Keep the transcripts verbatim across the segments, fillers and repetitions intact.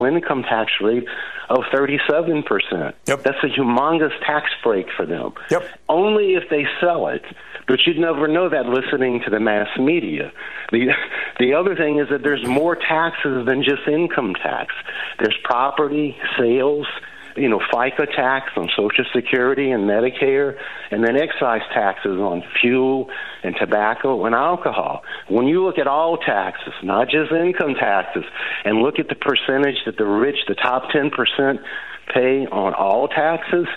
income tax rate of thirty-seven percent. Yep. That's a humongous tax break for them. Yep. Only if they sell it. But you'd never know that listening to the mass media. The the other thing is that there's more taxes than just income tax. There's property, sales, you know, FICA tax on Social Security and Medicare, and then excise taxes on fuel and tobacco and alcohol. When you look at all taxes, not just income taxes, and look at the percentage that the rich, the top ten percent, pay on all taxes,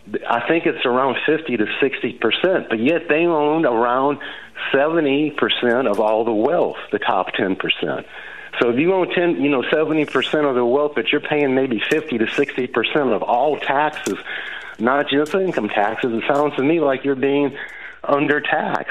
I think it's around fifty to sixty percent, but yet they own around seventy percent of all the wealth, the top ten percent. So if you own ten, you know, seventy percent of the wealth, but you're paying maybe fifty to sixty percent of all taxes, not just income taxes, it sounds to me like you're being undertaxed.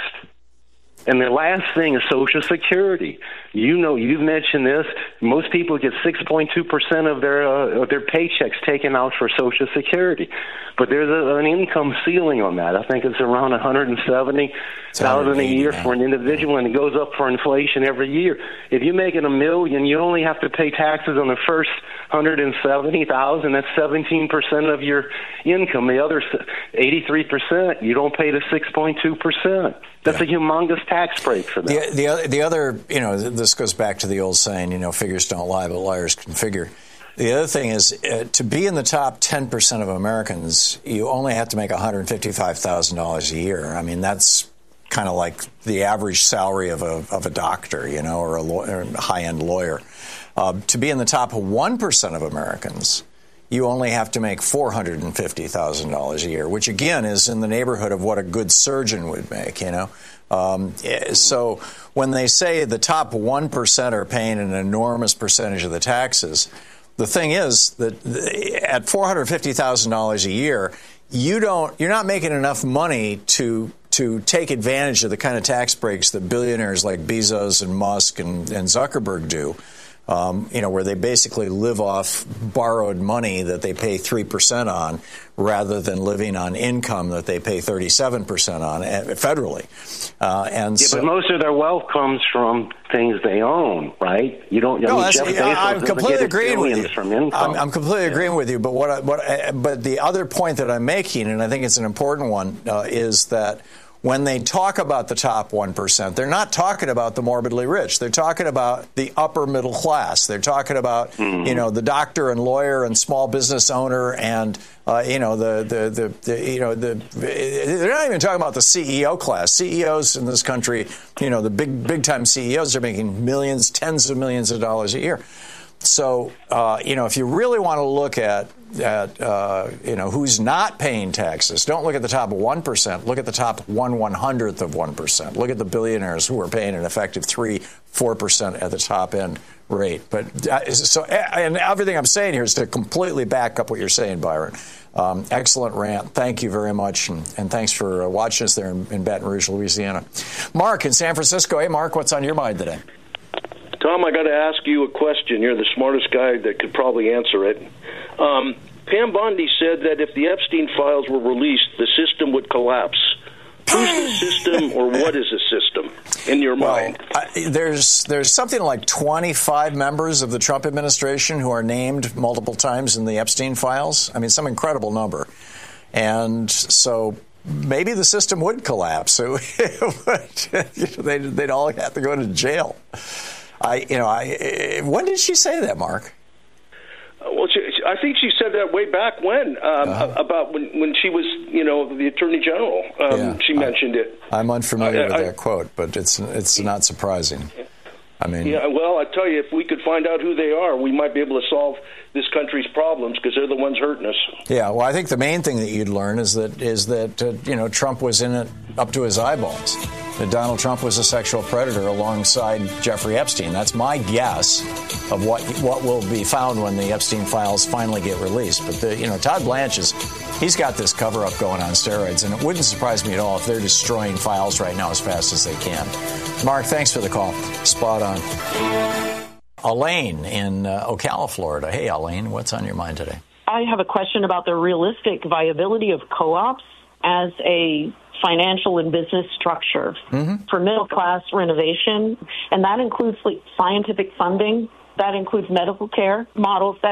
And the last thing is Social Security. You know, you've mentioned this. Most people get six point two percent of their uh, of their paychecks taken out for Social Security, but there's a, an income ceiling on that. I think it's around one hundred seventy thousand a year for an individual, and it goes up for inflation every year. If you're making a million, you only have to pay taxes on the first one hundred seventy thousand. That's seventeen percent of your income. The other eighty-three percent, you don't pay the six point two percent. That's yeah. a humongous tax break for them. The, the, the other, you know, this goes back to the old saying, you know, figures don't lie, but liars can figure. The other thing is, uh, to be in the top ten percent of Americans, you only have to make one hundred fifty-five thousand dollars a year. I mean, that's kind of like the average salary of a of a doctor, you know, or a, lawyer, a high-end lawyer. Uh, to be in the top one percent of Americans, you only have to make four hundred fifty thousand dollars a year, which, again, is in the neighborhood of what a good surgeon would make, you know. Um, so when they say the top one percent are paying an enormous percentage of the taxes, the thing is that at four hundred fifty thousand dollars a year, you don't, you're not making enough money to to take advantage of the kind of tax breaks that billionaires like Bezos and Musk and, and Zuckerberg do. Um, you know, where they basically live off borrowed money that they pay three percent on rather than living on income that they pay thirty-seven percent on federally. Uh, and yeah, so, but most of their wealth comes from things they own, right? You don't. No, I mean, Jeff Bezos I'm completely agreeing with you. From income. I'm, I'm completely yeah. agreeing with you. But what? I, what? I, but the other point that I'm making, and I think it's an important one, uh, is that when they talk about the top one percent, they're not talking about the morbidly rich. They're talking about the upper middle class. They're talking about, mm-hmm. you know, the doctor and lawyer and small business owner and, uh, you know, the, the, the, the, you know, the, they're not even talking about the C E O class. C E Os in this country, you know, the big, big time C E Os are making millions, tens of millions of dollars a year. So, uh, you know, if you really want to look at, at uh, you know, who's not paying taxes, don't look at the top one percent. Look at the top one one-hundredth of one percent. Look at the billionaires who are paying an effective three, four percent at the top end rate. But uh, so, and everything I'm saying here is to completely back up what you're saying, Byron. Um, excellent rant. Thank you very much. And, and thanks for uh, watching us there in, in Baton Rouge, Louisiana. Mark in San Francisco. Hey, Mark, what's on your mind today? Tom, I got to ask you a question. You're the smartest guy that could probably answer it. Um, Pam Bondi said that if the Epstein files were released, the system would collapse. Who's the system, or what is the system in your well, mind? I, there's there's something like twenty-five members of the Trump administration who are named multiple times in the Epstein files. I mean, some incredible number. And so maybe the system would collapse. It would, you know, they'd, they'd all have to go to jail. I, you know, I. When did she say that, Mark? Well, she, I think she said that way back when, um, uh-huh. about when, when she was, you know, the Attorney General. Um, yeah, she mentioned I, it. I'm unfamiliar I, with I, that quote, but it's it's not surprising. I mean, yeah. Well, I tell you, if we could find out who they are, we might be able to solve this country's problems because they're the ones hurting us. Yeah. Well, I think the main thing that you'd learn is that is that uh, you know, Trump was in it up to his eyeballs. That Donald Trump was a sexual predator alongside Jeffrey Epstein. That's my guess of what what will be found when the Epstein files finally get released. But the, you know, Todd Blanche is he's got this cover up going on steroids, and it wouldn't surprise me at all if they're destroying files right now as fast as they can. Mark, thanks for the call. Spot on. Elaine in uh, Ocala, Florida. Hey, Elaine, what's on your mind today? I have a question about the realistic viability of co-ops as a financial and business structure mm-hmm. for middle-class renovation, and that includes like, scientific funding. That includes medical care models that